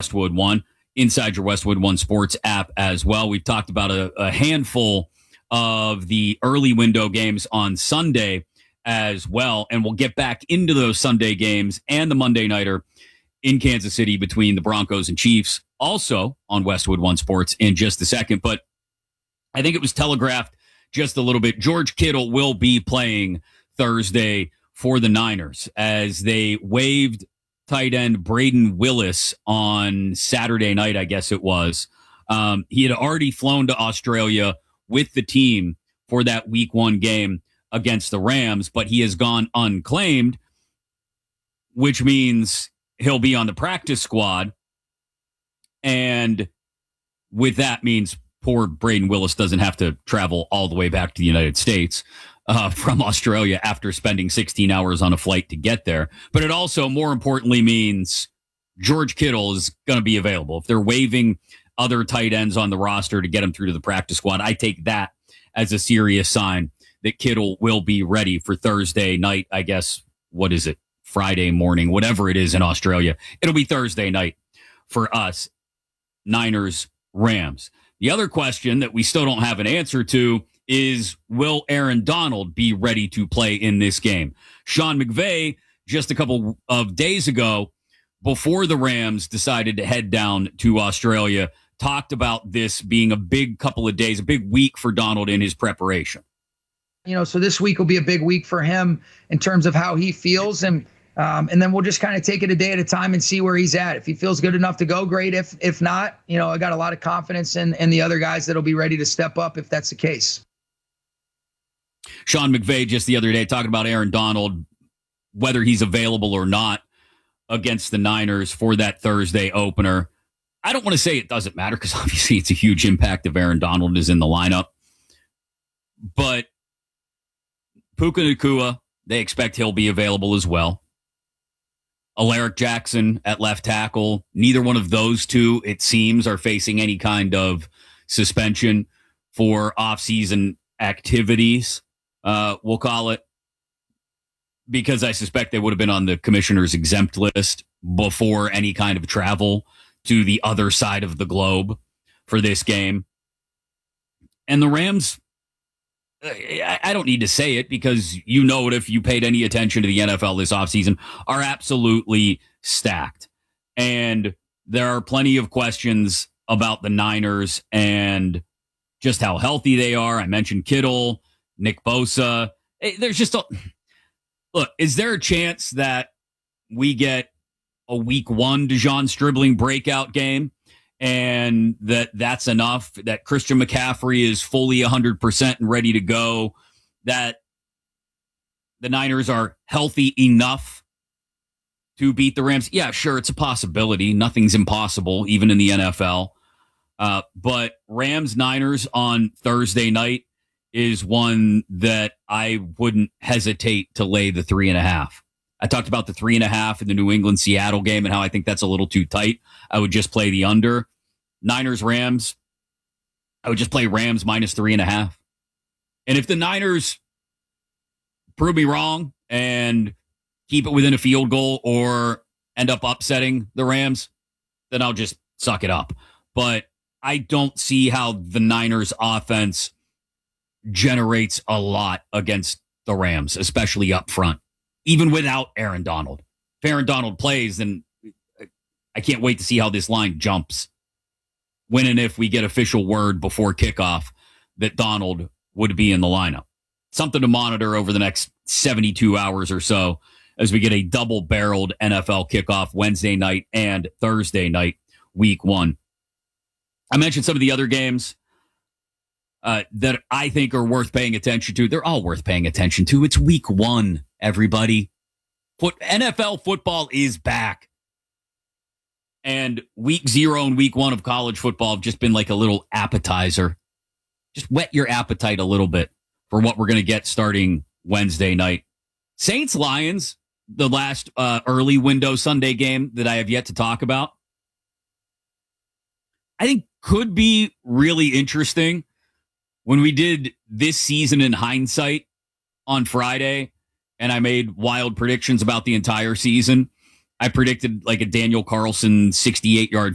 Westwood One, inside your Westwood One Sports app as well. We've talked about a handful of the early window games on Sunday as well, and we'll get back into those Sunday games and the Monday nighter in Kansas City between the Broncos and Chiefs, also on Westwood One Sports in just a second. But I think it was telegraphed just a little bit. George Kittle will be playing Thursday for the Niners as they waived tight end Braden Willis on Saturday night, I guess it was. He had already flown to Australia with the team for that week 1 game against the Rams, but he has gone unclaimed, which means he'll be on the practice squad. And with that means poor Braden Willis doesn't have to travel all the way back to the United States from Australia after spending 16 hours on a flight to get there. But it also, more importantly, means George Kittle is going to be available. If they're waiving other tight ends on the roster to get him through to the practice squad, I take that as a serious sign that Kittle will be ready for Thursday night. I guess, what is it? Friday morning, whatever it is in Australia. It'll be Thursday night for us, Niners, Rams. The other question that we still don't have an answer to is, will Aaron Donald be ready to play in this game? Sean McVay, just a couple of days ago, before the Rams decided to head down to Australia, talked about this being a big couple of days, a big week for Donald in his preparation. So this week will be a big week for him in terms of how he feels. And then we'll just kind of take it a day at a time and see where he's at. If he feels good enough to go, great. If not, I got a lot of confidence in the other guys that'll be ready to step up if that's the case. Sean McVay just the other day talking about Aaron Donald, whether he's available or not against the Niners for that Thursday opener. I don't want to say it doesn't matter because obviously it's a huge impact if Aaron Donald is in the lineup. But Puka Nacua, they expect he'll be available as well. Alaric Jackson at left tackle. Neither one of those two, it seems, are facing any kind of suspension for offseason activities, we'll call it, because I suspect they would have been on the commissioner's exempt list before any kind of travel to the other side of the globe for this game. And the Rams, I don't need to say it because you know it if you paid any attention to the NFL this offseason, are absolutely stacked. And there are plenty of questions about the Niners and just how healthy they are. I mentioned Kittle, Nick Bosa. There's just look, is there a chance that we get a week 1 DeJon Stribling breakout game and that's enough, that Christian McCaffrey is fully 100% and ready to go, that the Niners are healthy enough to beat the Rams? Yeah, sure, it's a possibility. Nothing's impossible, even in the NFL. But Rams-Niners on Thursday night is one that I wouldn't hesitate to lay the 3.5. I talked about the 3.5 in the New England-Seattle game and how I think that's a little too tight. I would just play the under. Niners-Rams, I would just play Rams minus 3.5. And if the Niners prove me wrong and keep it within a field goal or end up upsetting the Rams, then I'll just suck it up. But I don't see how the Niners offense generates a lot against the Rams, especially up front, even without Aaron Donald. If Aaron Donald plays, then I can't wait to see how this line jumps when and if we get official word before kickoff that Donald would be in the lineup. Something to monitor over the next 72 hours or so as we get a double-barreled NFL kickoff Wednesday night and Thursday night, week 1. I mentioned some of the other games that I think are worth paying attention to. They're all worth paying attention to. It's week 1, everybody. NFL football is back. And week 0 and week 1 of college football have just been like a little appetizer. Just whet your appetite a little bit for what we're going to get starting Wednesday night. Saints-Lions, the last early window Sunday game that I have yet to talk about, I think could be really interesting. When we did this season in hindsight on Friday, and I made wild predictions about the entire season, I predicted like a Daniel Carlson 68-yard